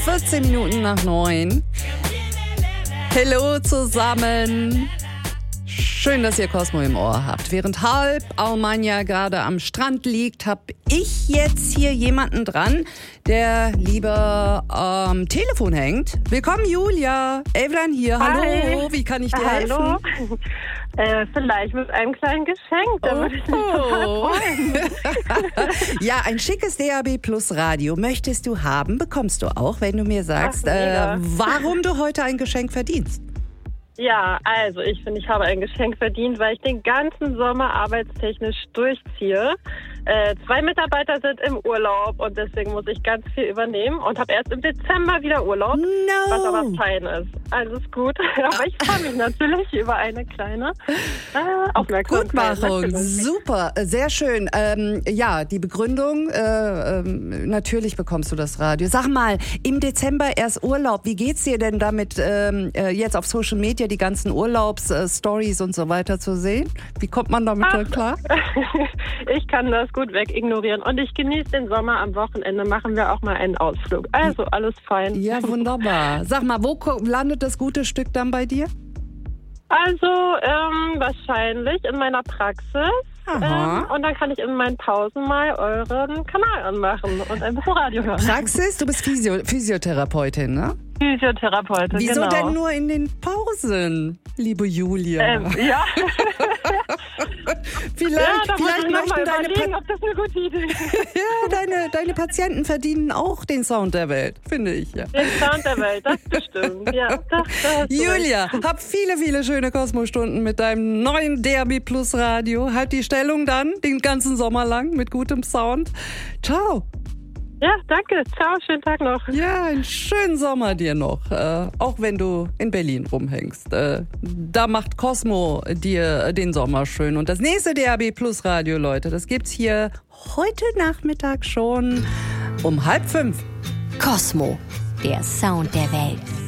14 Minuten nach 9. Hallo zusammen. Schön, dass ihr Cosmo im Ohr habt. Während halb Almania gerade am Strand liegt, habe ich jetzt hier jemanden dran, der lieber am Telefon hängt. Willkommen, Julia. Evlan hier. Hallo. Hi. Wie kann ich dir helfen? Hallo. Vielleicht mit einem kleinen Geschenk. Da würde ich mich total freuen. Ja, ein schickes DAB Plus Radio möchtest du haben, bekommst du auch, wenn du mir sagst, warum du heute ein Geschenk verdienst. Ja, also ich finde, ich habe ein Geschenk verdient, weil ich den ganzen Sommer arbeitstechnisch durchziehe. 2 Mitarbeiter sind im Urlaub und deswegen muss ich ganz viel übernehmen und habe erst im Dezember wieder Urlaub, was aber fein ist. Alles gut, aber ich freue mich natürlich über eine kleine Aufmerksamkeit. Gutmachung, super, sehr schön. Ja, die Begründung, natürlich bekommst du das Radio. Sag mal, im Dezember erst Urlaub, wie geht's dir denn damit, jetzt auf Social Media die ganzen Urlaubsstories und so weiter zu sehen? Wie kommt man damit klar? Ich kann das gut weg ignorieren und ich genieße den Sommer. Am Wochenende machen wir auch mal einen Ausflug. Also alles fein. Ja, wunderbar. Sag mal, wo landet das gute Stück dann bei dir? Also wahrscheinlich in meiner Praxis. Und dann kann ich in meinen Pausen mal euren Kanal anmachen und ein bisschen Radio hören. Praxis? Du bist Physiotherapeutin, ne? Physiotherapeutin, Wieso genau. denn nur in den Pausen, liebe Julia? Ja. Vielleicht da muss ich noch mal möchten überlegen, ob das eine gute Idee ist. Ja, deine Patienten verdienen auch den Sound der Welt, finde ich. Ja. Den Sound der Welt, das bestimmt. Ja, das Julia, hab viele, viele schöne Kosmo-Stunden mit deinem neuen DAB Plus Radio. Halt die Stellung dann den ganzen Sommer lang mit gutem Sound. Ciao. Ja, danke. Ciao, schönen Tag noch. Ja, einen schönen Sommer dir noch. Auch wenn du in Berlin rumhängst. Da macht Cosmo dir den Sommer schön. Und das nächste DAB Plus Radio, Leute, das gibt's hier heute Nachmittag schon um 4:30. Cosmo, der Sound der Welt.